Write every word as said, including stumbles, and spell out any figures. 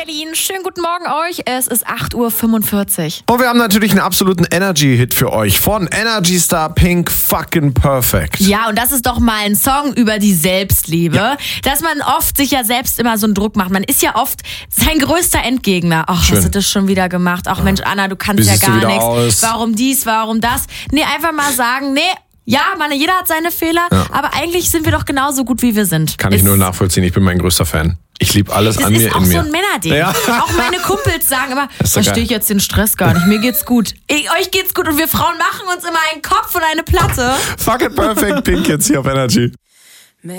Berlin. Schönen guten Morgen euch. Es ist acht Uhr fünfundvierzig. Und wir haben natürlich einen absoluten Energy-Hit für euch von Energy Star Pink, Fucking Perfect. Ja, und das ist doch mal ein Song über die Selbstliebe. Ja. Dass man oft sich ja selbst immer so einen Druck macht. Man ist ja oft sein größter Endgegner. Ach, Schön. Hast du das schon wieder gemacht? Ach Mensch, Anna, du kannst Wie ja siehst du gar wieder nichts. aus? Warum dies, warum das? Nee, einfach mal sagen, nee. Ja, meine, jeder hat seine Fehler, ja. aber eigentlich sind wir doch genauso gut, wie wir sind. Kann ich nur nachvollziehen, ich bin mein größter Fan. Ich liebe alles an mir in mir. Das ist auch so ein Männerding. Ja. Auch meine Kumpels sagen immer, verstehe ich jetzt den Stress gar nicht, mir geht's gut. Ich, euch geht's gut und wir Frauen machen uns immer einen Kopf und eine Platte. Fucking Perfect, Pink jetzt hier auf Energy.